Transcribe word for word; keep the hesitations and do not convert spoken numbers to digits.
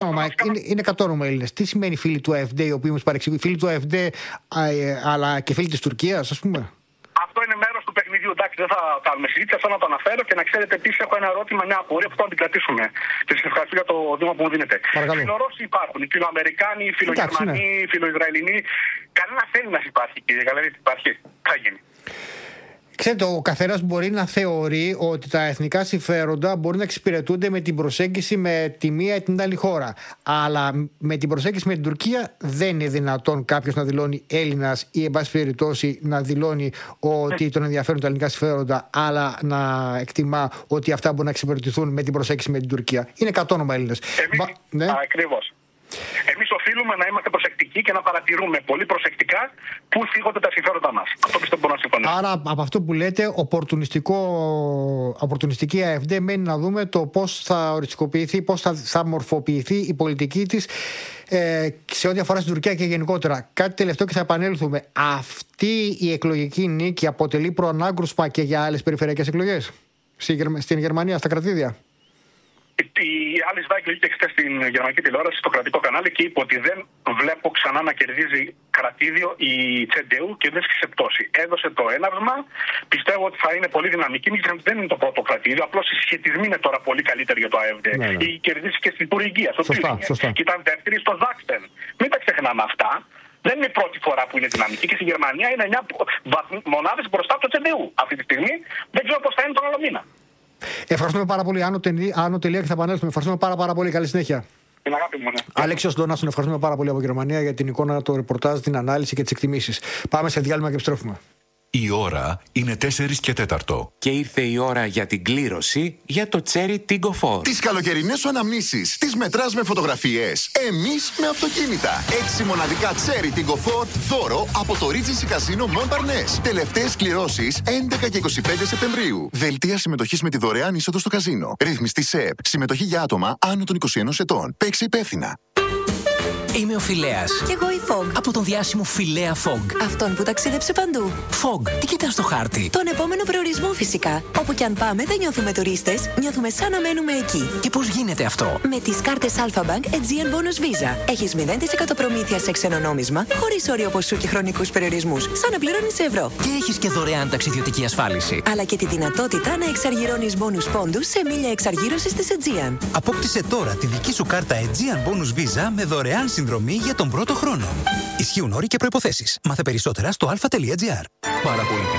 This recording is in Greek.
όνομα, είναι, είναι κατόνομα Έλληνες. Τι σημαίνει φίλοι του ΑΕΦΔ, οι οποίοι μας παρεξηγούν, φίλοι του ΑΕΦΔ, αλλά και φίλοι της Τουρκίας, ας πούμε. Αυτό είναι μέρος του παιχνιδιού. Εντάξει, δεν θα κάνουμε συζήτηση, αυτό να το αναφέρω και να ξέρετε επίσης έχω ένα ερώτημα, μια απορία που θα την κρατήσουμε. Και σας ευχαριστώ για το βήμα που μου δίνετε. Φιλορώσοι υπάρχουν, οι φιλοαμερικάνοι, οι φιλογερμανοί, οι φιλοϊσραηλινοί. Κανένας Έλληνας υπάρχει, κύριε Καλαρίτη, υπάρχει. Θα γίνει. Ξέρετε, ο καθένας μπορεί να θεωρεί ότι τα εθνικά συμφέροντα μπορεί να εξυπηρετούνται με την προσέγγιση με τη μία ή την άλλη χώρα. Αλλά με την προσέγγιση με την Τουρκία δεν είναι δυνατόν κάποιος να δηλώνει Έλληνας ή, εν πάση περιπτώσει, να δηλώνει ότι τον ενδιαφέρουν τα ελληνικά συμφέροντα, αλλά να εκτιμά ότι αυτά μπορούν να εξυπηρετηθούν με την προσέγγιση με την Τουρκία. Είναι κατόνομα Έλληνες. Εμείς, ναι. Ακριβώς. Εμείς οφείλουμε να είμαστε προσεκτικοί και να παρατηρούμε πολύ προσεκτικά πού θίγονται τα συμφέροντα μας. Αυτό πιστεύω μπορώ να συμφωνήσω. Άρα, από αυτό που λέτε, οπορτουνιστική ΑΕΦΔ μένει να δούμε το πώς θα οριστικοποιηθεί, πώς θα, θα μορφοποιηθεί η πολιτική της ε, σε ό,τι αφορά στην Τουρκία και γενικότερα. Κάτι τελευταίο και θα επανέλθουμε. Αυτή η εκλογική νίκη αποτελεί προανάγκρουσμα και για άλλες περιφερειακές εκλογές στην Γερμανία, στα κρατήδια? Η Alice Weidel είχε χθες στην γερμανική τηλεόραση, στο κρατικό κανάλι, και είπε ότι δεν βλέπω ξανά να κερδίζει κρατήδιο η Τσεντεού και δεν έχει πτώση. Έδωσε το έναυσμα. Πιστεύω ότι θα είναι πολύ δυναμική. Δεν είναι το πρώτο κρατήδιο. Απλώς οι συσχετισμοί είναι τώρα πολύ καλύτεροι για το ΑΕΦΔ. Ναι, ναι. Έχει κερδίσει και στην Τουρκία, στο Τίλινγκεν. Και ήταν δεύτερη στο Ζάξτεν. Μην τα ξεχνάμε αυτά. Δεν είναι η πρώτη φορά που είναι δυναμική και στη Γερμανία είναι εννιά μονάδες μπροστά από το Τσεντεού. Αυτή τη στιγμή δεν ξέρω πώς θα είναι τον άλλο μήνα. Ευχαριστούμε πάρα πολύ. Άνω τελεία και θα επανέλθουμε. Ευχαριστούμε πάρα, πάρα πολύ. Καλή συνέχεια. Την αγάπη μου, ναι. Αλέξιος Ντόνας, τον ευχαριστούμε πάρα πολύ από Γερμανία για την εικόνα, το ρεπορτάζ, την ανάλυση και τις εκτιμήσεις. Πάμε σε διάλειμμα και επιστρέφουμε. Η ώρα είναι τέσσερις και τέταρτο. Και ήρθε η ώρα για την κλήρωση για το Cherry Tiggo φορ. Τις καλοκαιρινές σου αναμνήσεις τις μετράς με φωτογραφίες. Εμείς με αυτοκίνητα. Έξι μοναδικά Cherry Tiggo φορ δώρο από το Regency Casino Montparnasse. Τελευταίες κληρώσεις έντεκα και είκοσι πέντε Σεπτεμβρίου. Δελτία συμμετοχής με τη δωρεάν είσοδο στο καζίνο. Ρυθμιστή ΣΕΠ. Συμμετοχή για άτομα άνω των είκοσι ενός ετών. Παίξε υπεύθυνα. Είμαι ο Φιλέας. Κι εγώ η Φογ. Από τον διάσημο Φιλέα Φογ. Αυτόν που ταξίδεψε παντού. Φογ, τι κοιτάς στο χάρτη? Τον επόμενο προορισμό φυσικά. Όπου κι αν πάμε δεν νιώθουμε τουρίστες, νιώθουμε σαν να μένουμε εκεί. Και πώς γίνεται αυτό? Με τις κάρτες Alpha Bank Aegean Bonus Visa. Έχεις μηδέν τοις εκατό προμήθεια σε ξένο νόμισμα, χωρίς όριο ποσού και χρονικούς περιορισμούς, σαν να πληρώνεις ευρώ. Και έχεις και δωρεάν ταξιδιωτική ασφάλιση. Αλλά και τη δυνατότητα να εξαργυρώνεις bonus πόντους σε μίλια εξαργύρωσης της Aegean. Απόκτησε τώρα τη δική σου κάρτα Aegean Bonus Visa με δωρεάν συνδρομή για τον πρώτο χρόνο. Ισχύουν όροι και προϋποθέσεις. Μάθε περισσότερα στο αλφα τελεία τζι άρ. Παραπολιτικά.